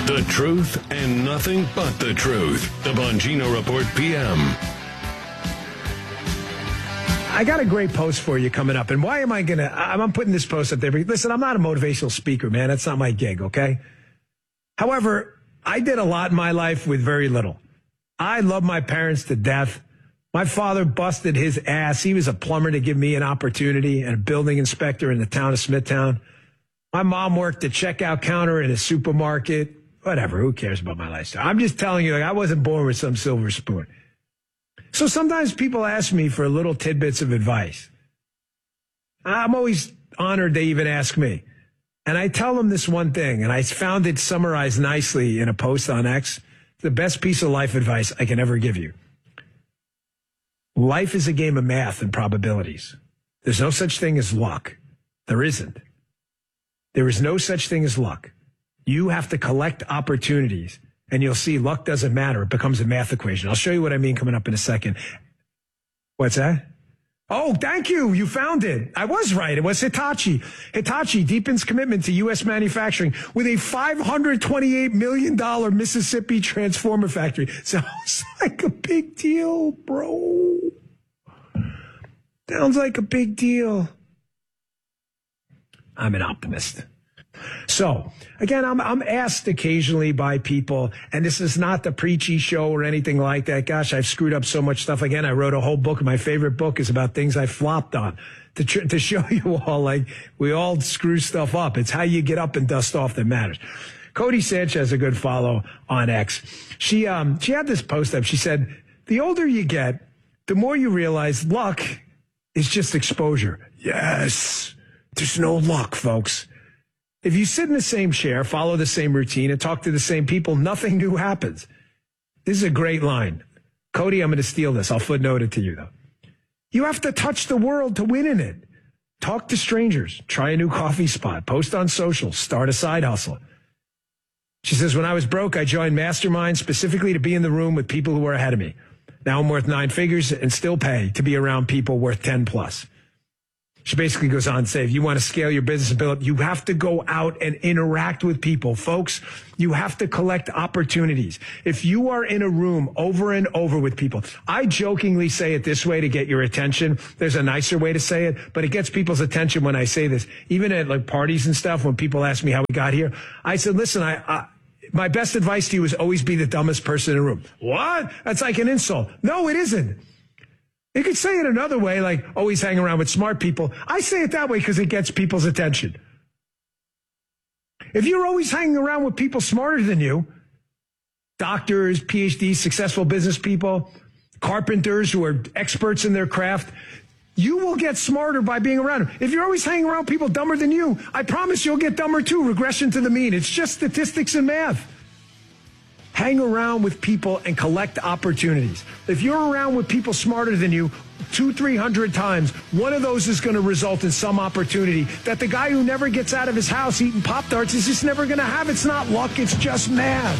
The truth and nothing but the truth. The Bongino Report PM. I got a great post for you coming up. And why am I going to... I'm putting this post up there. Listen, I'm not a motivational speaker, man. That's not my gig, okay? However, I did a lot in my life with very little. I love my parents to death. My father busted his ass. He was a plumber to give me an opportunity and a building inspector in the town of Smithtown. My mom worked the checkout counter in a supermarket. Whatever, who cares about my lifestyle? I'm just telling you, I wasn't born with some silver spoon. So sometimes people ask me for little tidbits of advice. I'm always honored they even ask me. And I tell them this one thing, and I found it summarized nicely in a post on X. The best piece of life advice I can ever give you. Life is a game of math and probabilities. There's no such thing as luck. There isn't. There is no such thing as luck. You have to collect opportunities, and you'll see luck doesn't matter. It becomes a math equation. I'll show you what I mean coming up in a second. What's that? Oh, thank you. You found it. I was right. It was Hitachi. Hitachi deepens commitment to U.S. manufacturing with a $528 million Mississippi transformer factory. Sounds like a big deal, bro. Sounds like a big deal. I'm an optimist. So, again, I'm asked occasionally by people, and this is not the preachy show or anything like that. Gosh, I've screwed up so much stuff. Again, I wrote a whole book. My favorite book is about things I flopped on to show you all, like, we all screw stuff up. It's how you get up and dust off that matters. Cody Sanchez, a good follow on X. She had this post up. She said, the older you get, the more you realize luck is just exposure. Yes, there's no luck, folks. If you sit in the same chair, follow the same routine, and talk to the same people, nothing new happens. This is a great line. Cody, I'm going to steal this. I'll footnote it to you, though. You have to touch the world to win in it. Talk to strangers. Try a new coffee spot. Post on social. Start a side hustle. She says, when I was broke, I joined Mastermind specifically to be in the room with people who were ahead of me. Now I'm worth 9 figures and still pay to be around people worth 10 plus. She basically goes on to say, if you want to scale your business and build up, you have to go out and interact with people. Folks, you have to collect opportunities. If you are in a room over and over with people, I jokingly say it this way to get your attention. There's a nicer way to say it, but it gets people's attention when I say this. Even at like parties and stuff, when people ask me how we got here, I said, listen, my best advice to you is always be the dumbest person in the room. What? That's like an insult. No, it isn't. You could say it another way, like always hang around with smart people. I say it that way because it gets people's attention. If you're always hanging around with people smarter than you, doctors, PhDs, successful business people, carpenters who are experts in their craft, you will get smarter by being around them. If you're always hanging around people dumber than you, I promise you'll get dumber too. Regression to the mean. It's just statistics and math. Hang around with people and collect opportunities. If you're around with people smarter than you 200-300 times, one of those is going to result in some opportunity that the guy who never gets out of his house eating Pop-Tarts is just never going to have. It's not luck, it's just math.